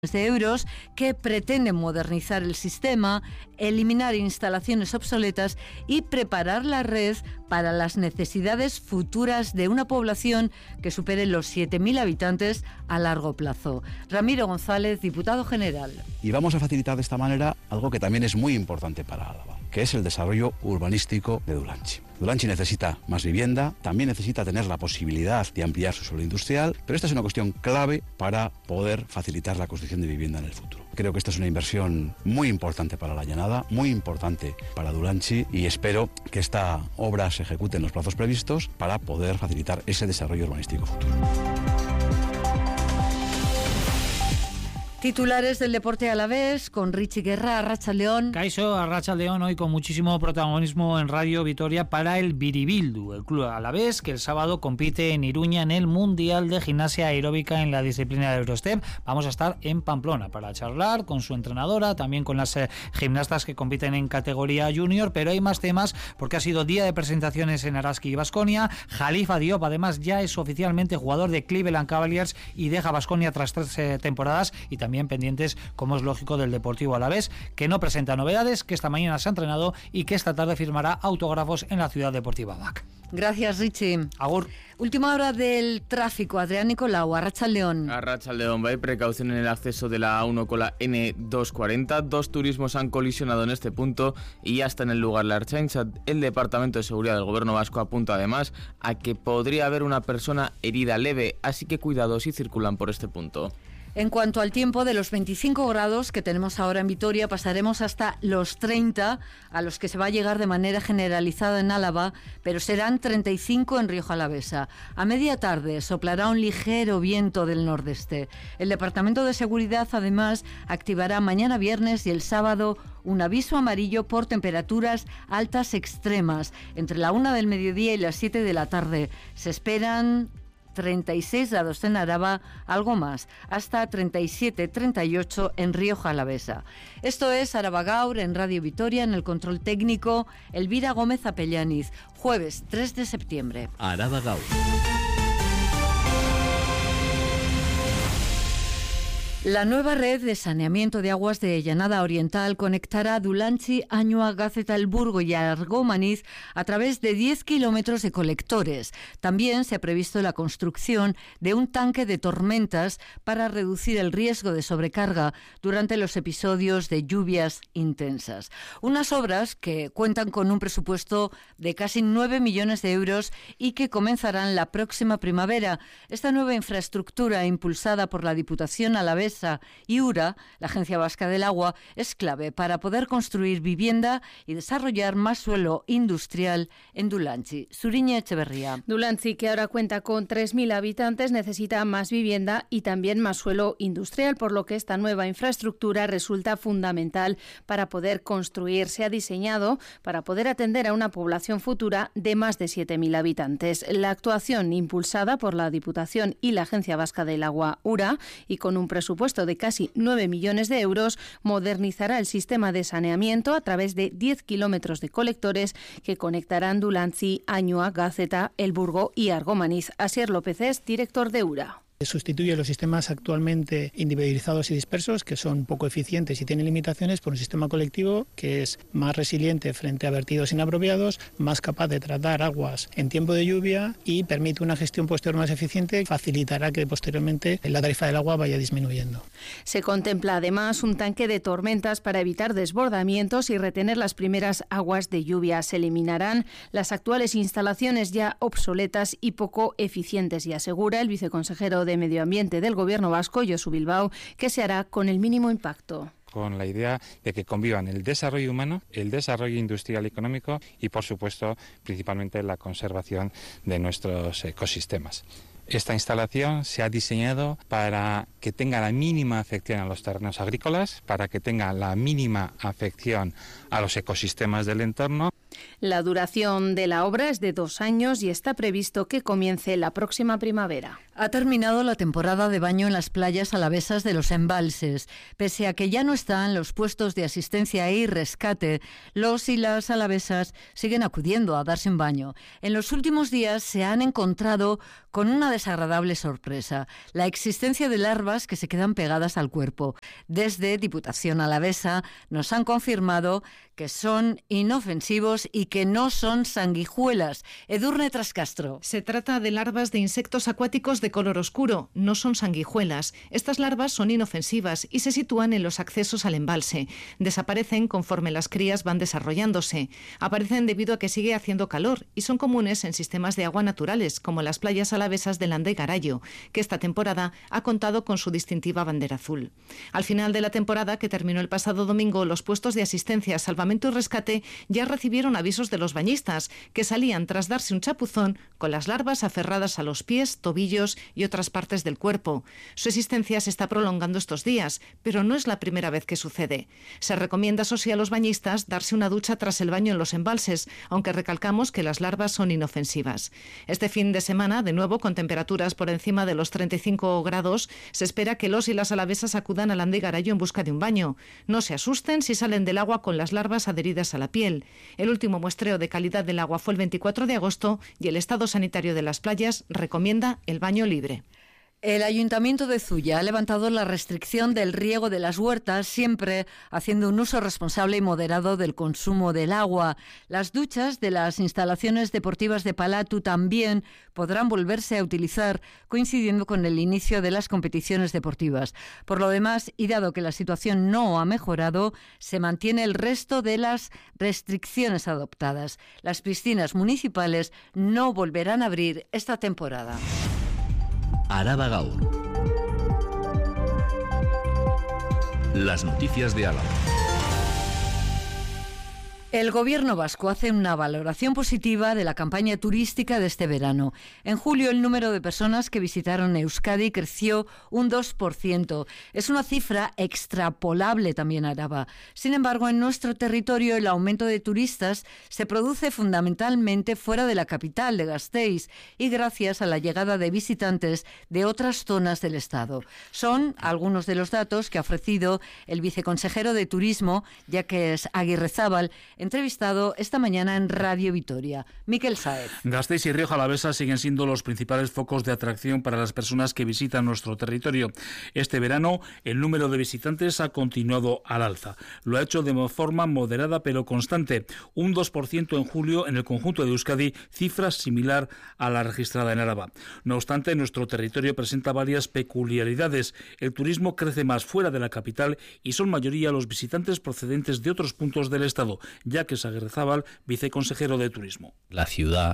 de euros que pretenden modernizar el sistema, eliminar instalaciones obsoletas y preparar la red para las necesidades futuras de una población que supere los 7.000 habitantes a largo plazo. Ramiro González, diputado general. Y vamos a facilitar de esta manera algo que también es muy importante para Álava, que es el desarrollo urbanístico de Dulantzi. Dulantzi necesita más vivienda, también necesita tener la posibilidad de ampliar su suelo industrial, pero esta es una cuestión clave para poder facilitar la construcción de vivienda en el futuro. Creo que esta es una inversión muy importante para la Llanada, muy importante para Dulantzi, y espero que esta obra se ejecute en los plazos previstos para poder facilitar ese desarrollo urbanístico futuro. Titulares del deporte alavés con Richie Guerra, Arratsaldeon. Kaixo, Arratsaldeon, hoy con muchísimo protagonismo en Radio Vitoria para el Biribildu, el club alavés que el sábado compite en Iruña en el Mundial de Gimnasia Aeróbica en la disciplina de Eurostep. Vamos a estar en Pamplona para charlar con su entrenadora, también con las gimnastas que compiten en categoría junior, pero hay más temas porque ha sido día de presentaciones en Araski y Baskonia. Khalifa Diop además ya es oficialmente jugador de Cleveland Cavaliers y deja Baskonia tras 3 temporadas, y también pendientes, como es lógico, del Deportivo Alavés, que no presenta novedades, que esta mañana se ha entrenado y que esta tarde firmará autógrafos en la Ciudad Deportiva BAC. Gracias, Richie. Agur. Última hora del tráfico. Adrián Nicolau, Arratsaldeon. Arratsaldeon, hay precaución en el acceso de la A1 con la N240. 2 turismos han colisionado en este punto y ya está en el lugar la Ertzaintza. El Departamento de Seguridad del Gobierno Vasco apunta además a que podría haber una persona herida leve, así que cuidado si circulan por este punto. En cuanto al tiempo, de los 25 grados que tenemos ahora en Vitoria pasaremos hasta los 30, a los que se va a llegar de manera generalizada en Álava, pero serán 35 en Rioja Alavesa. A media tarde soplará un ligero viento del nordeste. El Departamento de Seguridad además activará mañana viernes y el sábado un aviso amarillo por temperaturas altas extremas entre la 1 del mediodía y las 7 de la tarde. Se esperan 36 grados en Araba, algo más, hasta 37, 38 en Rioja Alavesa. Esto es Araba Gaur en Radio Vitoria, en el control técnico Elvira Gómez Apellaniz, jueves 3 de septiembre. Araba Gaur. La nueva red de saneamiento de aguas de Llanada Oriental conectará Dulantzi, Añua, Gaceta, El Burgo y Argómaniz a través de 10 kilómetros de colectores. También se ha previsto la construcción de un tanque de tormentas para reducir el riesgo de sobrecarga durante los episodios de lluvias intensas. Unas obras que cuentan con un presupuesto de casi 9 millones de euros y que comenzarán la próxima primavera. Esta nueva infraestructura, impulsada por la Diputación Alavesa y URA, la Agencia Vasca del Agua, es clave para poder construir vivienda y desarrollar más suelo industrial en Dulantzi. Suriña Echeverría. Dulantzi, que ahora cuenta con 3.000 habitantes, necesita más vivienda y también más suelo industrial, por lo que esta nueva infraestructura resulta fundamental para poder construir. Se ha diseñado para poder atender a una población futura de más de 7.000 habitantes. La actuación, impulsada por la Diputación y la Agencia Vasca del Agua, URA, y con un presupuesto de casi 9 millones de euros, modernizará el sistema de saneamiento a través de 10 kilómetros de colectores que conectarán Dulantzi, Añua, Gaceta, El Burgo y Argómaniz. Asier López es director de URA. Sustituye los sistemas actualmente individualizados y dispersos, que son poco eficientes y tienen limitaciones, por un sistema colectivo que es más resiliente frente a vertidos inapropiados, más capaz de tratar aguas en tiempo de lluvia y permite una gestión posterior más eficiente, facilitará que posteriormente la tarifa del agua vaya disminuyendo. Se contempla además un tanque de tormentas para evitar desbordamientos y retener las primeras aguas de lluvia. Se eliminarán las actuales instalaciones ya obsoletas y poco eficientes, y asegura el viceconsejero de Medio Ambiente del Gobierno Vasco, Josu Bilbao, que se hará con el mínimo impacto. Con la idea de que convivan el desarrollo humano, el desarrollo industrial y económico y, por supuesto, principalmente la conservación de nuestros ecosistemas. Esta instalación se ha diseñado para que tenga la mínima afección a los terrenos agrícolas, para que tenga la mínima afección a los ecosistemas del entorno. La duración de la obra es de 2 años y está previsto que comience la próxima primavera. Ha terminado la temporada de baño en las playas alavesas de los embalses. Pese a que ya no están los puestos de asistencia y rescate, los y las alavesas siguen acudiendo a darse un baño. En los últimos días se han encontrado con una desagradable sorpresa: la existencia de larvas que se quedan pegadas al cuerpo. Desde Diputación Alavesa nos han confirmado que son inofensivos y que no son sanguijuelas. Edurne Trascastro. Se trata de larvas de insectos acuáticos de color oscuro, no son sanguijuelas. Estas larvas son inofensivas y se sitúan en los accesos al embalse. Desaparecen conforme las crías van desarrollándose. Aparecen debido a que sigue haciendo calor y son comunes en sistemas de agua naturales, como las playas alavesas de Landa y Garayo, que esta temporada ha contado con su distintiva bandera azul. Al final de la temporada, que terminó el pasado domingo, los puestos de asistencia, salvamento y rescate ya recibieron avisos de los bañistas, que salían tras darse un chapuzón con las larvas aferradas a los pies, tobillos y otras partes del cuerpo. Su existencia se está prolongando estos días, pero no es la primera vez que sucede. Se recomienda, eso sí, a los bañistas darse una ducha tras el baño en los embalses, aunque recalcamos que las larvas son inofensivas. Este fin de semana, de nuevo con temperaturas por encima de los 35 grados, se espera que los y las alavesas acudan a Landa y Garayo en busca de un baño. No se asusten si salen del agua con las larvas adheridas a la piel. El último muestreo de calidad del agua fue el 24 de agosto y el estado sanitario de las playas recomienda el baño libre. El Ayuntamiento de Zuya ha levantado la restricción del riego de las huertas, siempre haciendo un uso responsable y moderado del consumo del agua. Las duchas de las instalaciones deportivas de Palatu también podrán volverse a utilizar, coincidiendo con el inicio de las competiciones deportivas. Por lo demás, y dado que la situación no ha mejorado, se mantiene el resto de las restricciones adoptadas. Las piscinas municipales no volverán a abrir esta temporada. Araba Gaur. Las noticias de Álava. El Gobierno vasco hace una valoración positiva de la campaña turística de este verano. En julio, el número de personas que visitaron Euskadi creció un 2%. Es una cifra extrapolable también a Araba. Sin embargo, en nuestro territorio el aumento de turistas se produce fundamentalmente fuera de la capital de Gasteiz y gracias a la llegada de visitantes de otras zonas del Estado. Son algunos de los datos que ha ofrecido el viceconsejero de Turismo, Jacques Aguirrezábal, entrevistado esta mañana en Radio Vitoria. Miquel Sáez. Gasteiz y Rioja Alavesa siguen siendo los principales focos de atracción para las personas que visitan nuestro territorio. Este verano, el número de visitantes ha continuado al alza. Lo ha hecho de forma moderada pero constante. Un 2% en julio en el conjunto de Euskadi, cifra similar a la registrada en Araba. No obstante, nuestro territorio presenta varias peculiaridades. El turismo crece más fuera de la capital y son mayoría los visitantes procedentes de otros puntos del Estado. Jacques Aguirrezábal, viceconsejero de Turismo. La ciudad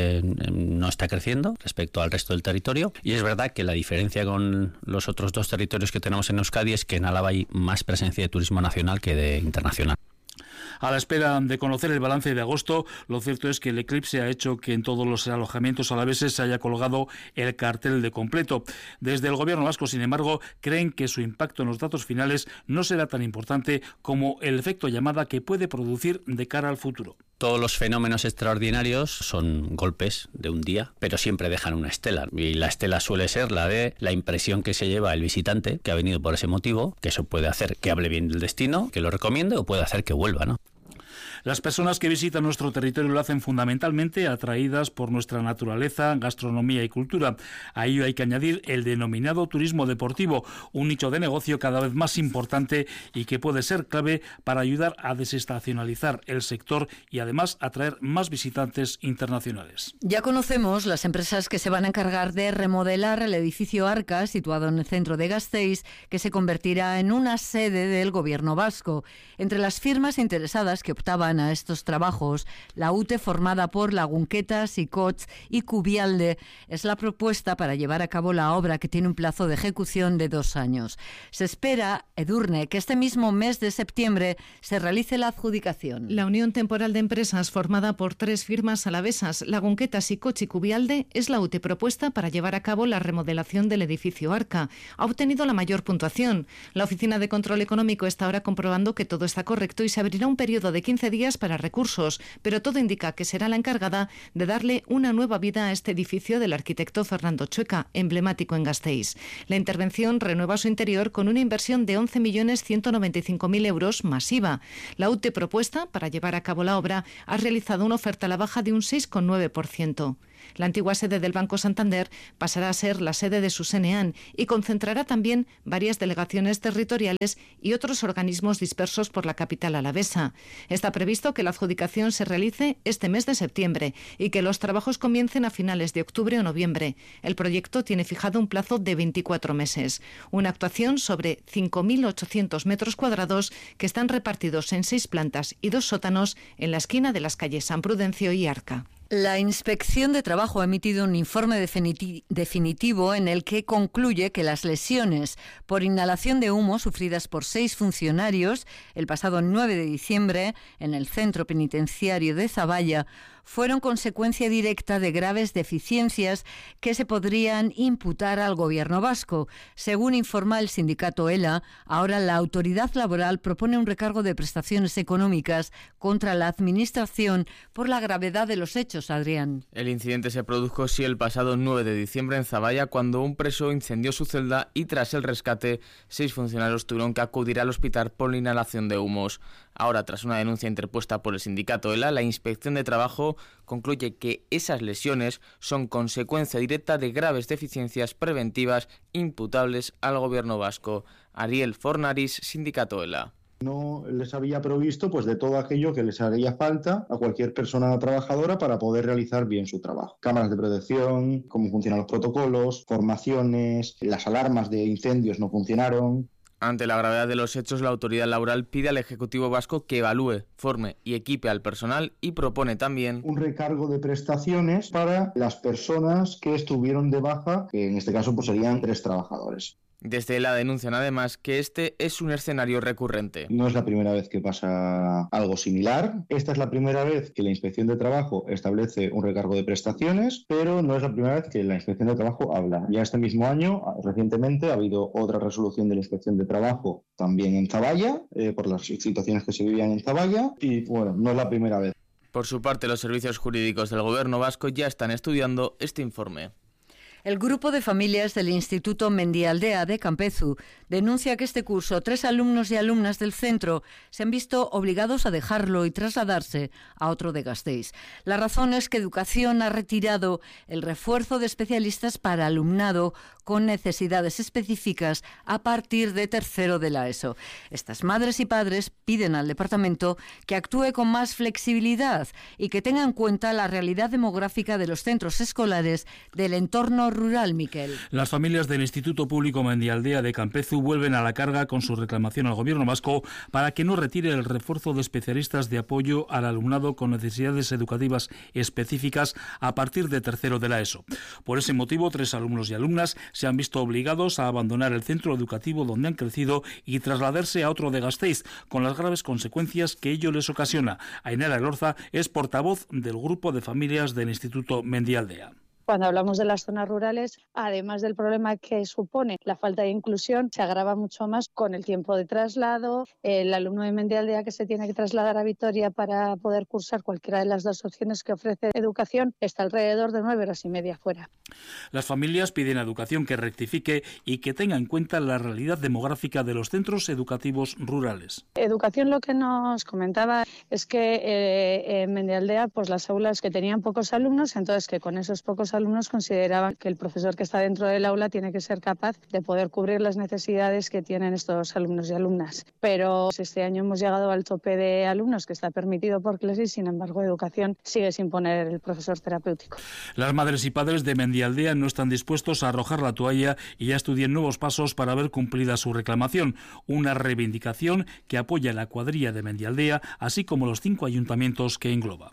no está creciendo respecto al resto del territorio y es verdad que la diferencia con los otros dos territorios que tenemos en Euskadi es que en Álava hay más presencia de turismo nacional que de internacional. A la espera de conocer el balance de agosto, lo cierto es que el eclipse ha hecho que en todos los alojamientos alaveses se haya colgado el cartel de completo. Desde el Gobierno vasco, sin embargo, creen que su impacto en los datos finales no será tan importante como el efecto llamada que puede producir de cara al futuro. Todos los fenómenos extraordinarios son golpes de un día, pero siempre dejan una estela. Y la estela suele ser la de la impresión que se lleva el visitante, que ha venido por ese motivo, que eso puede hacer que hable bien del destino, que lo recomiende o puede hacer que vuelva, ¿no? Las personas que visitan nuestro territorio lo hacen fundamentalmente atraídas por nuestra naturaleza, gastronomía y cultura. A ello hay que añadir el denominado turismo deportivo, un nicho de negocio cada vez más importante y que puede ser clave para ayudar a desestacionalizar el sector y además atraer más visitantes internacionales. Ya conocemos las empresas que se van a encargar de remodelar el edificio Arca, situado en el centro de Gasteiz, que se convertirá en una sede del Gobierno vasco. Entre las firmas interesadas que optaban a estos trabajos, la UTE, formada por Lagunquetas, Icots y Cubialde, es la propuesta para llevar a cabo la obra, que tiene un plazo de ejecución de 2 años. Se espera, Edurne, que este mismo mes de septiembre se realice la adjudicación. La unión temporal de empresas, formada por 3 firmas alavesas, Lagunquetas, Icots y Cubialde, es la UTE propuesta para llevar a cabo la remodelación del edificio Arca. Ha obtenido la mayor puntuación. La Oficina de Control Económico está ahora comprobando que todo está correcto y se abrirá un periodo de 15 días días para recursos, pero todo indica que será la encargada de darle una nueva vida a este edificio del arquitecto Fernando Chueca, emblemático en Gasteiz. La intervención renueva su interior con una inversión de 11.195.000 euros masiva. La UTE propuesta para llevar a cabo la obra ha realizado una oferta a la baja de un 6,9%. La antigua sede del Banco Santander pasará a ser la sede de su SENEAN y concentrará también varias delegaciones territoriales y otros organismos dispersos por la capital alavesa. Está previsto que la adjudicación se realice este mes de septiembre y que los trabajos comiencen a finales de octubre o noviembre. El proyecto tiene fijado un plazo de 24 meses. Una actuación sobre 5.800 metros cuadrados que están repartidos en 6 plantas y 2 sótanos en la esquina de las calles San Prudencio y Arca. La Inspección de Trabajo ha emitido un informe definitivo en el que concluye que las lesiones por inhalación de humo sufridas por 6 funcionarios el pasado 9 de diciembre en el centro penitenciario de Zavalla fueron consecuencia directa de graves deficiencias que se podrían imputar al gobierno vasco. Según informa el sindicato ELA, ahora la autoridad laboral propone un recargo de prestaciones económicas contra la administración por la gravedad de los hechos, Adrián. El incidente se produjo el pasado 9 de diciembre en Zavalla cuando un preso incendió su celda y tras el rescate 6 funcionarios tuvieron que acudir al hospital por la inhalación de humos. Ahora, tras una denuncia interpuesta por el sindicato ELA, la Inspección de Trabajo concluye que esas lesiones son consecuencia directa de graves deficiencias preventivas imputables al gobierno vasco. Ariel Fornaris, sindicato ELA. No les había provisto de todo aquello que les haría falta a cualquier persona trabajadora para poder realizar bien su trabajo. Cámaras de protección, cómo funcionan los protocolos, formaciones, las alarmas de incendios no funcionaron. Ante la gravedad de los hechos, la autoridad laboral pide al Ejecutivo vasco que evalúe, forme y equipe al personal y propone también un recargo de prestaciones para las personas que estuvieron de baja, que en este caso serían 3 trabajadores. Desde ELA denuncian además que este es un escenario recurrente. No es la primera vez que pasa algo similar. Esta es la primera vez que la Inspección de Trabajo establece un recargo de prestaciones, pero no es la primera vez que la Inspección de Trabajo habla. Ya este mismo año, recientemente, ha habido otra resolución de la Inspección de Trabajo también en Zavalla, por las situaciones que se vivían en Zavalla, y no es la primera vez. Por su parte, los servicios jurídicos del Gobierno vasco ya están estudiando este informe. El grupo de familias del Instituto Mendialdea de Campezu denuncia que este curso 3 alumnos y alumnas del centro se han visto obligados a dejarlo y trasladarse a otro de Gasteiz. La razón es que Educación ha retirado el refuerzo de especialistas para alumnado con necesidades específicas a partir de tercero de la ESO. Estas madres y padres piden al departamento que actúe con más flexibilidad y que tenga en cuenta la realidad demográfica de los centros escolares del entorno rural, Miquel. Las familias del Instituto Público Mendialdea de Campezu vuelven a la carga con su reclamación al Gobierno vasco para que no retire el refuerzo de especialistas de apoyo al alumnado con necesidades educativas específicas a partir de tercero de la ESO. Por ese motivo, 3 alumnos y alumnas se han visto obligados a abandonar el centro educativo donde han crecido y trasladarse a otro de Gasteiz, con las graves consecuencias que ello les ocasiona. Ainara Elorza es portavoz del grupo de familias del Instituto Mendialdea. Cuando hablamos de las zonas rurales, además del problema que supone la falta de inclusión, se agrava mucho más con el tiempo de traslado. El alumno de Mendialdea que se tiene que trasladar a Vitoria para poder cursar cualquiera de las 2 opciones que ofrece educación está alrededor de 9 horas y media fuera. Las familias piden a Educación que rectifique y que tenga en cuenta la realidad demográfica de los centros educativos rurales. Educación lo que nos comentaba es que en Mendialdea las aulas que tenían pocos alumnos, entonces que con esos pocos alumnos consideraban que el profesor que está dentro del aula tiene que ser capaz de poder cubrir las necesidades que tienen estos alumnos y alumnas. Pero este año hemos llegado al tope de alumnos que está permitido por clase y, sin embargo, Educación sigue sin poner el profesor terapéutico. Las madres y padres de Mendialdea no están dispuestos a arrojar la toalla y ya estudian nuevos pasos para ver cumplida su reclamación. Una reivindicación que apoya la cuadrilla de Mendialdea, así como los 5 ayuntamientos que engloba.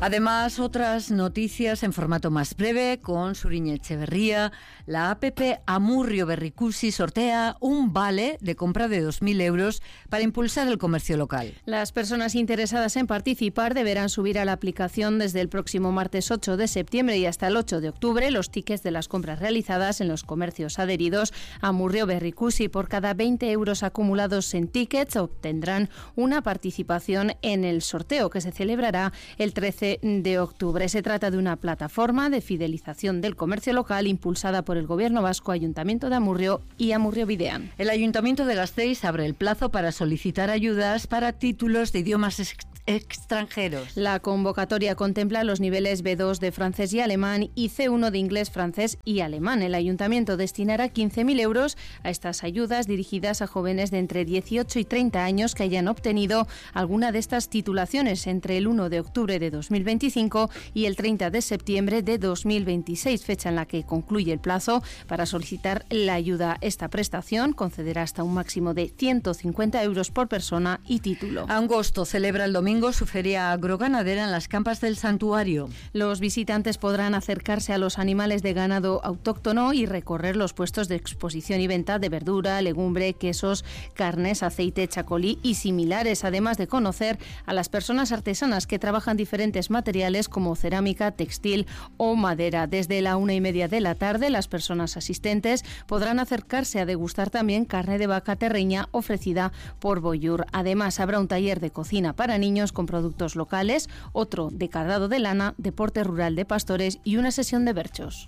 Además, otras noticias en formato más breve con Suriñe Echeverría. La APP Amurrio Berricusi sortea un vale de compra de 2.000 euros para impulsar el comercio local. Las personas interesadas en participar deberán subir a la aplicación desde el próximo martes 8 de septiembre y hasta el 8 de octubre los tickets de las compras realizadas en los comercios adheridos a Amurrio Berricusi. Por cada 20 euros acumulados en tickets obtendrán una participación en el sorteo que se celebrará el 13 de octubre. Se trata de una plataforma de fidelización del comercio local impulsada por el Gobierno vasco, Ayuntamiento de Amurrio y Amurrio Bidean. El Ayuntamiento de Gasteiz abre el plazo para solicitar ayudas para títulos de idiomas extranjeros. La convocatoria contempla los niveles B2 de francés y alemán y C1 de inglés, francés y alemán. El Ayuntamiento destinará 15.000 euros a estas ayudas dirigidas a jóvenes de entre 18 y 30 años que hayan obtenido alguna de estas titulaciones entre el 1 de octubre de 2025 y el 30 de septiembre de 2026, fecha en la que concluye el plazo para solicitar la ayuda. Esta prestación concederá hasta un máximo de 150 euros por persona y título. Angosto celebra el domingo su feria agroganadera en las campas del santuario. Los visitantes podrán acercarse a los animales de ganado autóctono y recorrer los puestos de exposición y venta de verdura, legumbre, quesos, carnes, aceite, chacolí y similares, además de conocer a las personas artesanas que trabajan diferentes materiales como cerámica, textil o madera. Desde la 1:30 de la tarde, las personas asistentes podrán acercarse a degustar también carne de vaca terreña ofrecida por Boyur. Además, habrá un taller de cocina para niños con productos locales, otro de cardado de lana, deporte rural de pastores y una sesión de berchos.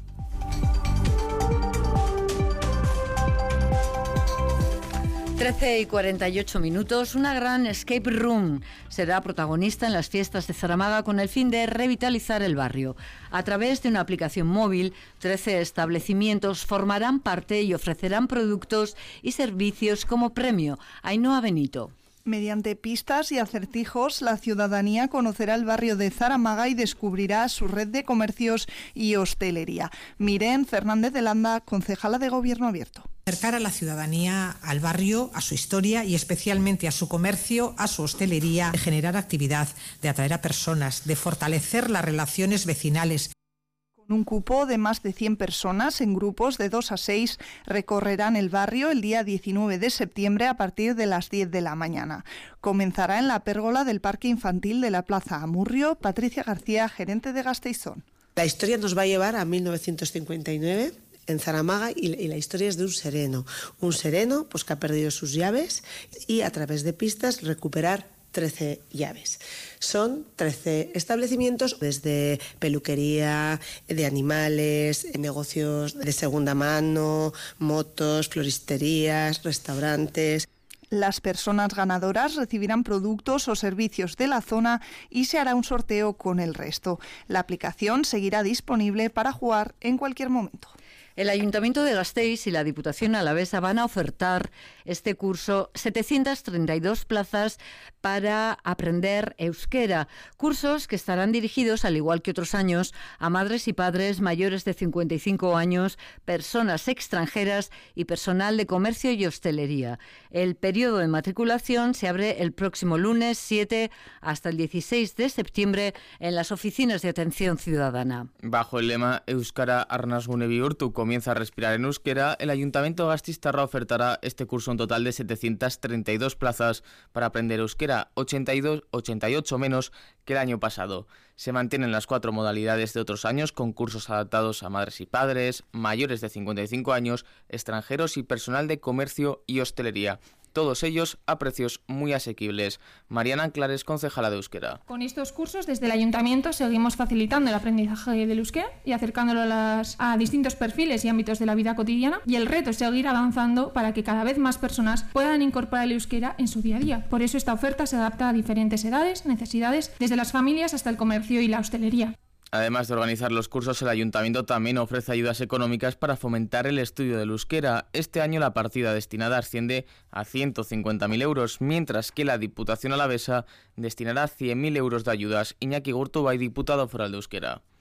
y 48 minutos, una gran escape room será protagonista en las fiestas de Zaramaga con el fin de revitalizar el barrio. A través de una aplicación móvil, 13 establecimientos formarán parte y ofrecerán productos y servicios como premio. Ainhoa Benito. Mediante pistas y acertijos, la ciudadanía conocerá el barrio de Zaramaga y descubrirá su red de comercios y hostelería. Miren Fernández de Landa, concejala de Gobierno Abierto. Acercar a la ciudadanía al barrio, a su historia y especialmente a su comercio, a su hostelería, de generar actividad, de atraer a personas, de fortalecer las relaciones vecinales. Con un cupo de más de 100 personas en grupos de 2 a 6 recorrerán el barrio el día 19 de septiembre a partir de las 10 de la mañana. Comenzará en la pérgola del Parque Infantil de la Plaza Amurrio. Patricia García, gerente de Gasteizón. La historia nos va a llevar a 1959 en Zaramaga y la historia es de un sereno pues, que ha perdido sus llaves y a través de pistas recuperar 13 llaves. Son 13 establecimientos desde peluquería, de animales, negocios de segunda mano, motos, floristerías, restaurantes. Las personas ganadoras recibirán productos o servicios de la zona y se hará un sorteo con el resto. La aplicación seguirá disponible para jugar en cualquier momento. El Ayuntamiento de Gasteiz y la Diputación Alavesa van a ofertar este curso 732 plazas para aprender euskera. Cursos que estarán dirigidos, al igual que otros años, a madres y padres mayores de 55 años, personas extranjeras y personal de comercio y hostelería. El periodo de matriculación se abre el próximo lunes 7 hasta el 16 de septiembre en las oficinas de atención ciudadana. Bajo el lema Euskara Arnasgune Bihurtu, comienza a respirar en euskera, el Ayuntamiento gasteiztarra ofertará este curso un total de 732 plazas para aprender euskera, 88 menos que el año pasado. Se mantienen las 4 modalidades de otros años con cursos adaptados a madres y padres, mayores de 55 años, extranjeros y personal de comercio y hostelería. Todos ellos a precios muy asequibles. Mariana Anclares, concejala de euskera. Con estos cursos, desde el Ayuntamiento seguimos facilitando el aprendizaje del euskera y acercándolo a distintos perfiles y ámbitos de la vida cotidiana. Y el reto es seguir avanzando para que cada vez más personas puedan incorporar el euskera en su día a día. Por eso esta oferta se adapta a diferentes edades, necesidades, desde las familias hasta el comercio y la hostelería. Además de organizar los cursos, el Ayuntamiento también ofrece ayudas económicas para fomentar el estudio del euskera. Este año la partida destinada asciende a 150.000 euros, mientras que la Diputación Alavesa destinará 100.000 euros de ayudas. Iñaki Gurtubay, diputado foral de euskera.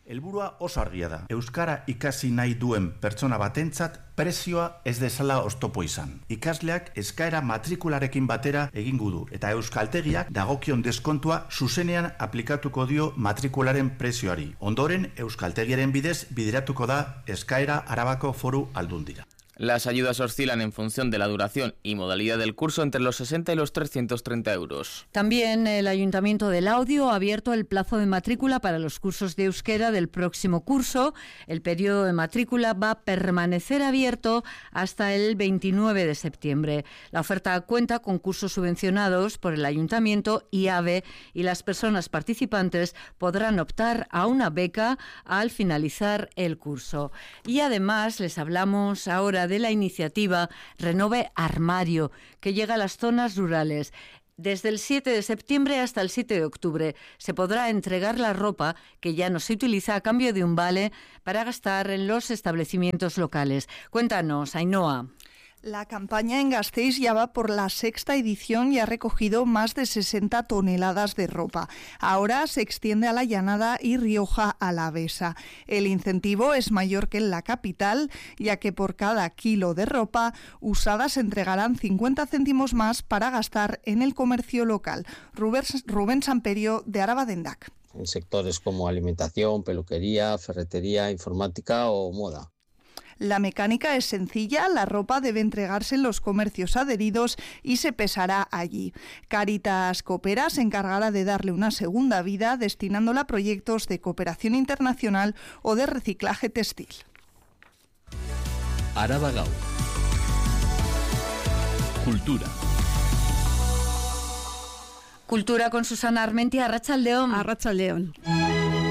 Helburua oso argia da. Euskara ikasi nahi duen pertsona batentzat prezioa ez dezala oztopo izan. Ikasleak eskaera matrikularekin batera egingo du eta euskaltegiak dagokion deskontua zuzenean aplikatuko dio matrikularen prezioari. Ondoren, euskaltegiaren bidez bideratuko da eskaera Arabako Foru Aldundira. Las ayudas oscilan en función de la duración y modalidad del curso entre los 60 y los 330 euros. También el Ayuntamiento de Laudio ha abierto el plazo de matrícula para los cursos de euskera del próximo curso. El periodo de matrícula va a permanecer abierto hasta el 29 de septiembre. La oferta cuenta con cursos subvencionados por el Ayuntamiento y AVE y las personas participantes podrán optar a una beca al finalizar el curso. Y además les hablamos ahora de la iniciativa Renove Armario, que llega a las zonas rurales. Desde el 7 de septiembre hasta el 7 de octubre se podrá entregar la ropa que ya no se utiliza a cambio de un vale para gastar en los establecimientos locales. Cuéntanos, Ainhoa. La campaña en Gasteiz ya va por la 6ª edición y ha recogido más de 60 toneladas de ropa. Ahora se extiende a la Llanada y Rioja Alavesa. El incentivo es mayor que en la capital, ya que por cada kilo de ropa usada se entregarán 50 céntimos más para gastar en el comercio local. Rubén Samperio, de Araba Dendac. En sectores como alimentación, peluquería, ferretería, informática o moda. La mecánica es sencilla, la ropa debe entregarse en los comercios adheridos y se pesará allí. Cáritas Coopera se encargará de darle una segunda vida destinándola a proyectos de cooperación internacional o de reciclaje textil. Araba Gaur. Cultura. Cultura con Susana Armentia, Arratsaldeon. Arratsaldeon.